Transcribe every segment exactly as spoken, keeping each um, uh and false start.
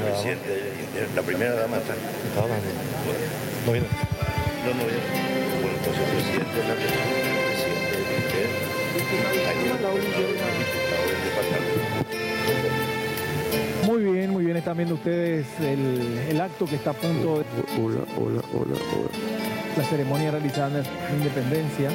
presidente, la primera dama está. Está hablando. No viene. No, no viene. Bueno, entonces el presidente de la República, el presidente del I N D E, ayer diputado del departamento. Muy bien, muy bien. Están viendo ustedes el, el acto que está a punto de... Hola, hola, hola, hola. La ceremonia realizada en la Independencia.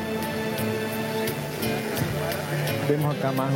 Vemos acá más...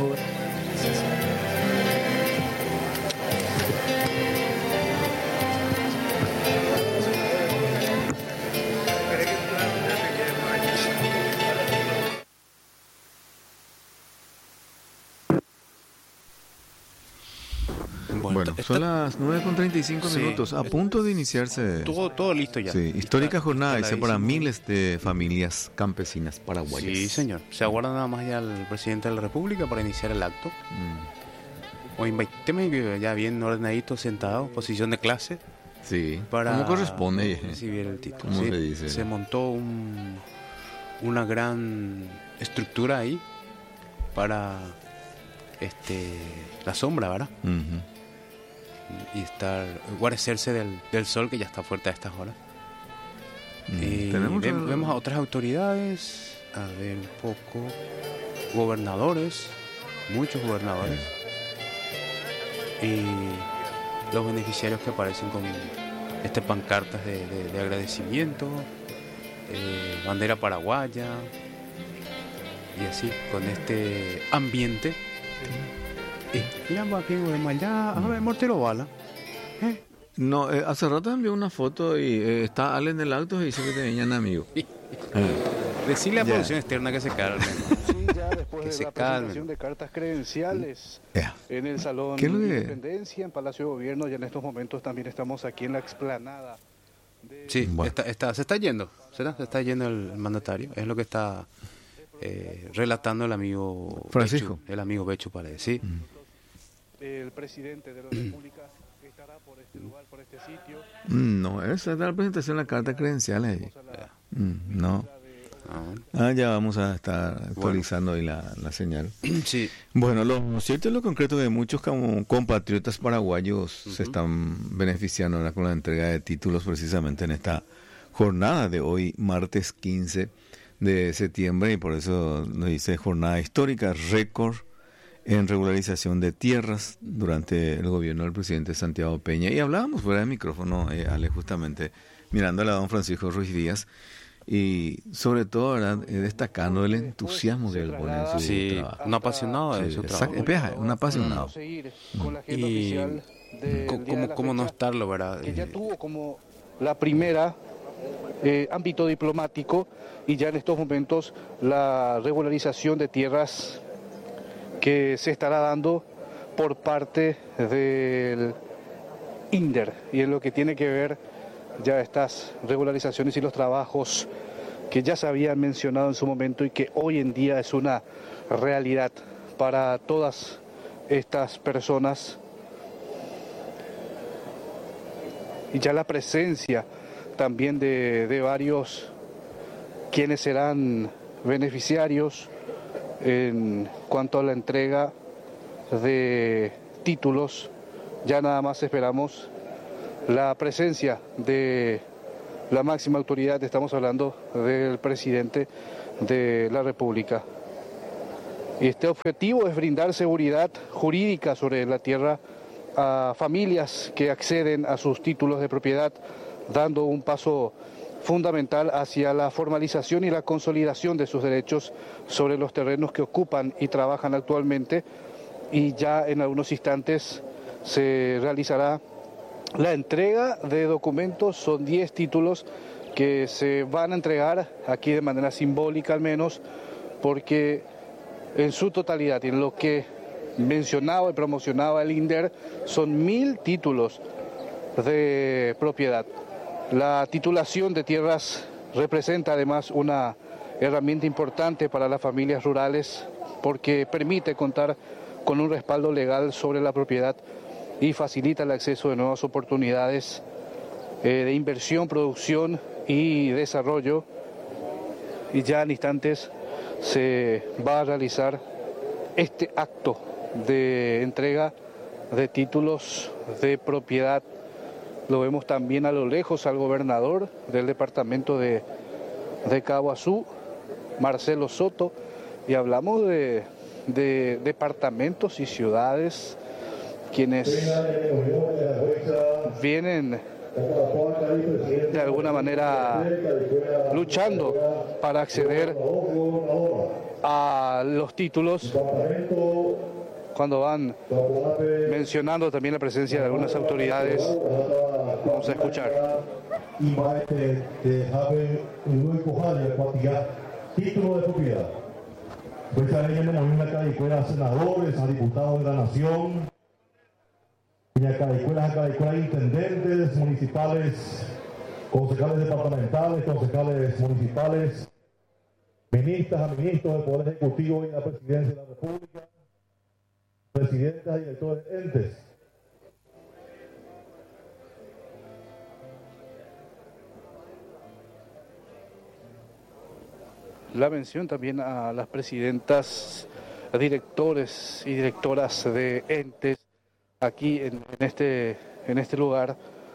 Bueno, son las nueve con treinta y cinco Sí. minutos, a punto de iniciarse. Todo, todo listo ya. Sí, histórica Está- jornada, está dice, para ladísimo. miles de familias campesinas paraguayas. Sí, señor. Se aguarda nada más ya el presidente de la República para iniciar el acto. Mm, Hoy invíteme ya bien ordenadito, sentado, posición de clase. sí, Para como corresponde. recibir el título. ¿Cómo Sí, se dice? Se montó un, una gran estructura ahí para este la sombra, ¿verdad? Ujú. Y estar guarecerse del, del sol que ya está fuerte a estas horas. Mm, Y Tenemos ve- el- vemos a otras autoridades, a ver un poco, gobernadores, muchos gobernadores, y los beneficiarios que aparecen con este pancartas de, de- de agradecimiento, eh, bandera paraguaya, y así, con este ambiente. Y mira, va aquí, vemos allá, a ver, Mortero Bala. ¿Eh? No, eh, hace rato envió una foto y eh, está Ale en el auto y dice que tenían amigos. Eh, Decirle a Ya. producción externa que se calme. Sí, ya después Que de se la calmen. presentación de cartas credenciales ya. en el Salón ¿Qué es lo de que- Independencia, en Palacio de Gobierno, y en estos momentos también estamos aquí en la explanada. Sí, Bueno. está, está- se está yendo, ¿será? Se está yendo el, el mandatario. Es lo que está eh, relatando el amigo Francisco. Bechu, el amigo Bechu Paredes, sí. El presidente de la República estará por este lugar, por este sitio. Mm, No, esa es la presentación de la carta credenciales ahí. Mm, No. Ah, bueno. Ah, ya vamos a estar actualizando ahí la, la señal. Sí, Bueno, lo cierto es lo concreto que muchos como compatriotas paraguayos se están beneficiando ahora con la entrega de títulos precisamente en esta jornada de hoy, martes quince de septiembre, y por eso nos dice jornada histórica, récord en regularización de tierras durante el gobierno del presidente Santiago Peña. Y hablábamos fuera de micrófono, eh, Ale, justamente mirándole a don Francisco Ruiz Díaz, y sobre todo, ¿verdad?, eh, destacando el entusiasmo que él pone en su sí, trabajo. un apasionado de Sí, su exacto. trabajo. Vea, un apasionado. Vamos a seguir con la agenda Y oficial del co- día de ¿cómo, la cómo no fecha, estarlo, verdad? que ya Eh, tuvo como la primera eh, ámbito diplomático, y ya en estos momentos la regularización de tierras que se estará dando por parte del INDER, y en lo que tiene que ver ya estas regularizaciones y los trabajos que ya se habían mencionado en su momento y que hoy en día es una realidad para todas estas personas, y ya la presencia también de, de varios quienes serán beneficiarios en cuanto a la entrega de títulos. Ya nada más esperamos la presencia de la máxima autoridad, estamos hablando del presidente de la República. Y este objetivo es brindar seguridad jurídica sobre la tierra a familias que acceden a sus títulos de propiedad, dando un paso fundamental hacia la formalización y la consolidación de sus derechos sobre los terrenos que ocupan y trabajan actualmente. Y ya en algunos instantes se realizará la entrega de documentos. Son diez títulos que se van a entregar aquí de manera simbólica al menos, porque en su totalidad y en lo que mencionaba y promocionaba el INDER son mil títulos de propiedad. La titulación de tierras representa además una herramienta importante para las familias rurales, porque permite contar con un respaldo legal sobre la propiedad y facilita el acceso de nuevas oportunidades eh, de inversión, producción y desarrollo. Y ya en instantes se va a realizar este acto de entrega de títulos de propiedad. Lo vemos también a lo lejos al gobernador del departamento de, de Caaguazú, Marcelo Soto, y hablamos de, de departamentos y ciudades quienes vienen de alguna manera luchando para acceder a los títulos, cuando van mencionando también la presencia de algunas autoridades. Vamos a escuchar. Título de propiedad. Pues a ella le movimos la cadicuela a senadores, a diputados de la nación, y a cadicuelas, a cadicuelas intendentes municipales, concejales departamentales, concejales municipales, ministras, a ministros del Poder Ejecutivo y la Presidencia de la República, presidentes y directores de entes. La mención también a las presidentas, directores y directoras de entes aquí en, en, este, en este lugar.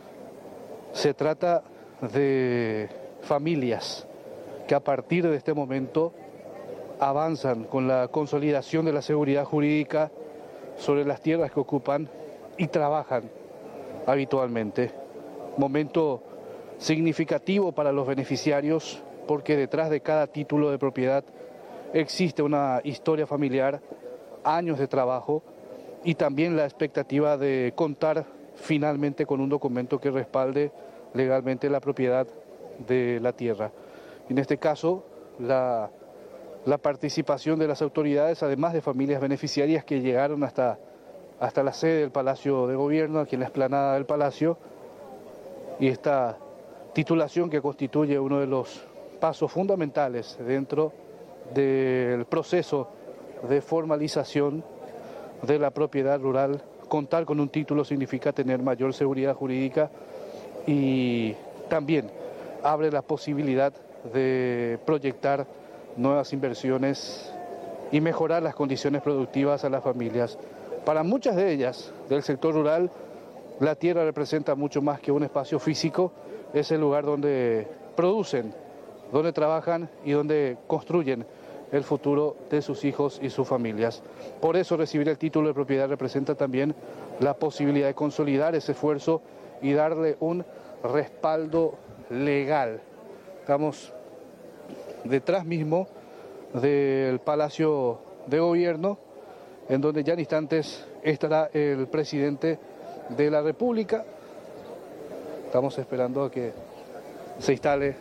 Se trata de familias que a partir de este momento avanzan con la consolidación de la seguridad jurídica sobre las tierras que ocupan y trabajan habitualmente. Momento significativo para los beneficiarios, porque detrás de cada título de propiedad existe una historia familiar, años de trabajo y también la expectativa de contar finalmente con un documento que respalde legalmente la propiedad de la tierra. En este caso, la, la participación de las autoridades, además de familias beneficiarias que llegaron hasta, hasta la sede del Palacio de Gobierno, aquí en la explanada del Palacio, y esta titulación que constituye uno de los pasos fundamentales dentro del proceso de formalización de la propiedad rural. Contar con un título significa tener mayor seguridad jurídica y también abre la posibilidad de proyectar nuevas inversiones y mejorar las condiciones productivas a las familias. Para muchas de ellas del sector rural, la tierra representa mucho más que un espacio físico, es el lugar donde producen, donde trabajan y donde construyen el futuro de sus hijos y sus familias. Por eso recibir el título de propiedad representa también la posibilidad de consolidar ese esfuerzo y darle un respaldo legal. Estamos detrás mismo del Palacio de Gobierno, en donde ya en instantes estará el presidente de la República. Estamos esperando a que se instale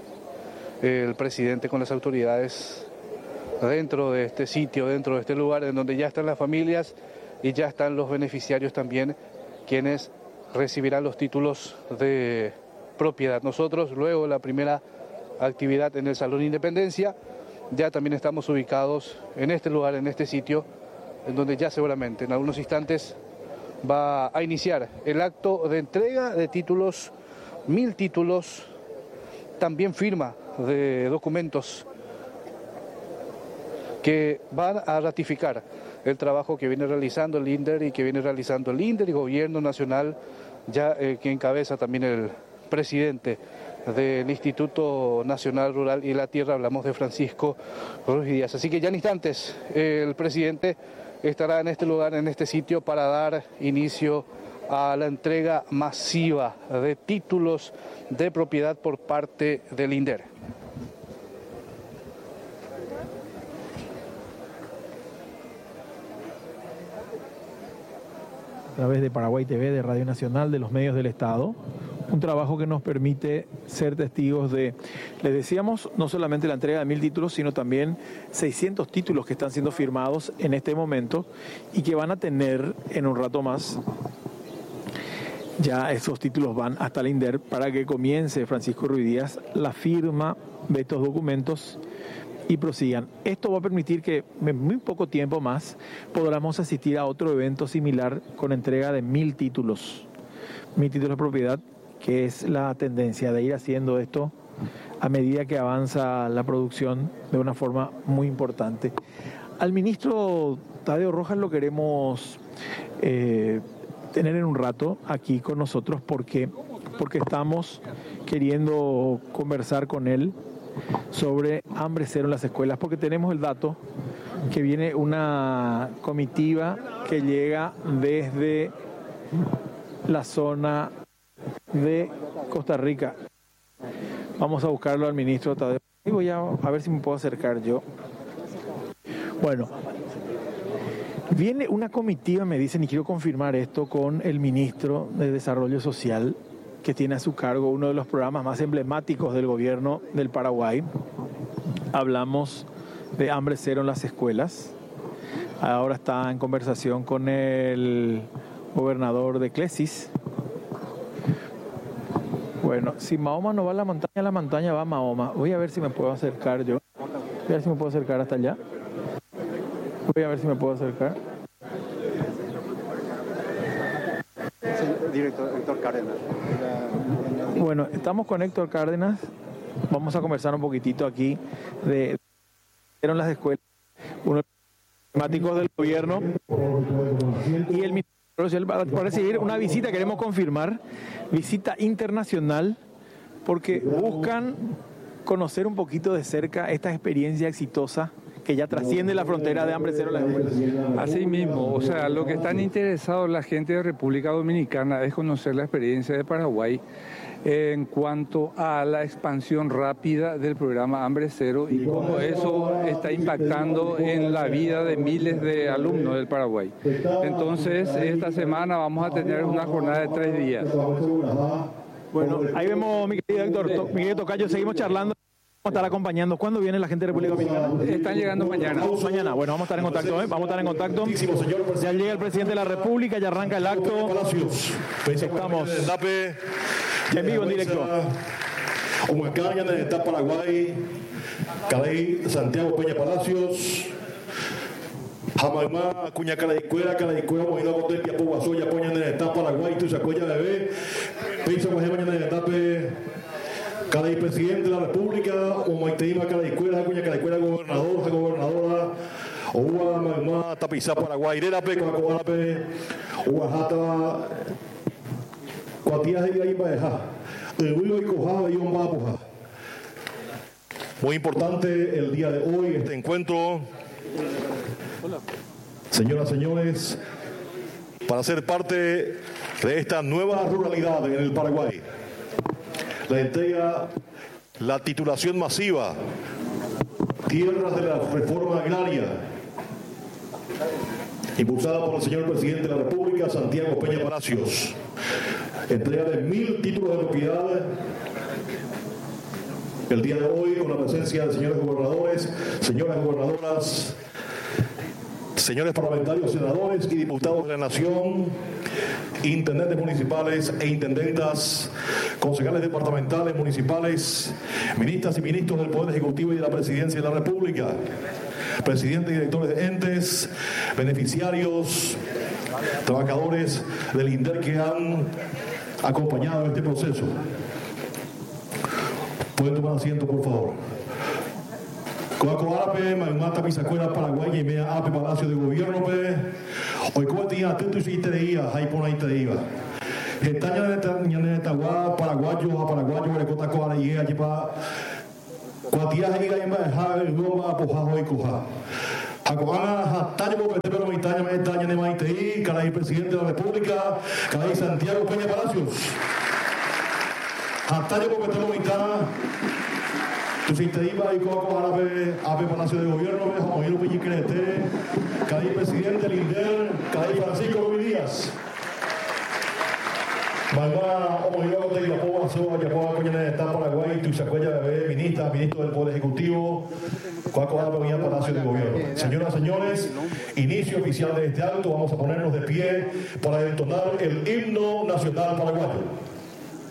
el presidente con las autoridades dentro de este sitio, dentro de este lugar, en donde ya están las familias y ya están los beneficiarios también, quienes recibirán los títulos de propiedad. Nosotros, luego de la primera actividad en el Salón Independencia, ya también estamos ubicados en este lugar, en este sitio, en donde ya seguramente en algunos instantes va a iniciar el acto de entrega de títulos, mil títulos, también firma de documentos que van a ratificar el trabajo que viene realizando el INDER y que viene realizando el INDER y Gobierno Nacional, ya eh, que encabeza también el presidente del Instituto Nacional Rural y la Tierra, hablamos de Francisco Ruiz Díaz. Así que ya en instantes eh, el presidente estará en este lugar, en este sitio, para dar inicio a la entrega masiva de títulos de propiedad por parte del INDER. A través de Paraguay T V, de Radio Nacional, de los medios del Estado, un trabajo que nos permite ser testigos de, les decíamos, no solamente la entrega de mil títulos, sino también seiscientos títulos que están siendo firmados en este momento y que van a tener en un rato más. Ya esos títulos van hasta el INDER para que comience Francisco Ruiz Díaz la firma de estos documentos y prosigan. Esto va a permitir que en muy poco tiempo más podamos asistir a otro evento similar con entrega de mil títulos. Mil títulos de propiedad, que es la tendencia de ir haciendo esto a medida que avanza la producción de una forma muy importante. Al ministro Tadeo Rojas lo queremos eh, tener en un rato aquí con nosotros porque, porque estamos queriendo conversar con él sobre hambre cero en las escuelas, porque tenemos el dato que viene una comitiva que llega desde la zona de Costa Rica. Vamos a buscarlo al ministro Tadeo. Y voy a, a ver si me puedo acercar yo. Bueno, viene una comitiva, me dicen, y quiero confirmar esto con el ministro de Desarrollo Social, que tiene a su cargo uno de los programas más emblemáticos del gobierno del Paraguay. Hablamos de hambre cero en las escuelas. Ahora está en conversación con el gobernador de Clesis. Bueno, si Mahoma no va a la montaña, la montaña va a Mahoma. Voy a ver si me puedo acercar yo. Voy a ver si me puedo acercar hasta allá. Voy a ver si me puedo acercar. Director Héctor Cárdenas. Bueno, estamos con Héctor Cárdenas. Vamos a conversar un poquitito aquí de eran las escuelas, uno de los temáticos del gobierno y el Ministerio Social para recibir una visita, queremos confirmar, visita internacional, porque buscan conocer un poquito de cerca esta experiencia exitosa que ya trasciende la frontera de hambre cero en las escuelas. Así mismo, o sea, lo que están interesados la gente de República Dominicana es conocer la experiencia de Paraguay en cuanto a la expansión rápida del programa Hambre Cero y cómo eso está impactando en la vida de miles de alumnos del Paraguay. Entonces, esta semana vamos a tener una jornada de tres días. Bueno, ahí vemos, mi querido Héctor, to, mi querido Tocayo, seguimos charlando. Vamos a estar acompañando. ¿Cuándo viene la gente de República Dominicana? Están llegando mañana. Mañana, bueno, vamos a estar en contacto, ¿eh? Vamos a estar en contacto. Ya llega el presidente de la República, ya arranca el acto. Estamos en vivo, en directo. Humacaña, está Paraguay, Caley, Santiago Peña Palacios, Jamaimá, Cuña Calaicuera, Calaicuera, Mojino Cote, Piapo Guasoya, Poña en está Paraguay, Tuzacoya Bebé, Pisa Guajema en el tape, Caley presidente de la República, Humaiteima Calaicuera, Cuña Calaicuera, gobernador, gobernadora, Oua, Maimá, Tapizá, Paraguay, Derape, Coacoarape, Oaxaca, Cuatías y ahí va a dejar. Y Cojada y un Bapuja. Muy importante el día de hoy, este encuentro. Señoras y señores, para ser parte de esta nueva ruralidad en el Paraguay, la entrega, la titulación masiva, tierras de la reforma agraria, impulsada por el señor presidente de la República, Santiago Peña Palacios. Entrega de mil títulos de propiedad el día de hoy con la presencia de señores gobernadores, señoras gobernadoras, señores parlamentarios, senadores y diputados de la Nación, intendentes municipales e intendentas, concejales departamentales, municipales, ministras y ministros del Poder Ejecutivo y de la Presidencia de la República, presidentes y directores de entes, beneficiarios, trabajadores del INDER que han acompañado este proceso. Pueden tomar asiento, por favor. Coaco Árape, Maimata, Pisacuera, Paraguay, y Mea Ape, Palacio de Gobierno, hoy cometía Tutu y Tereía, Jaipona y Tereía. Getaña de Netagua, Paraguayo, a Paraguayo, Recota Coara y allí para Cuatías y Gaima, Javi, Goma, Pojajo y Coja. Acoana, Jataño, Petero, Maitaña, Maitaña, Nemaiteí, Calay, presidente de la República, Calay, Santiago Peña Palacios. Jataño, Petero, Maitaña, Tucinteiba y Coaco Árabe, Ape Palacio de Gobierno, Jamojino Pelliquerete, Calay, presidente del INDER, Calay, Francisco Luis Díaz. Magma, Omojino de Yapoa, Soa, Yapoa, Coñana de Paraguay, Tuzacuella, Bebé, ministra, ministro del Poder Ejecutivo, Coaco Árabe, Palacio de Gobierno. Señoras y señores, inicio oficial de este acto, vamos a ponernos de pie para entonar el himno nacional paraguayo.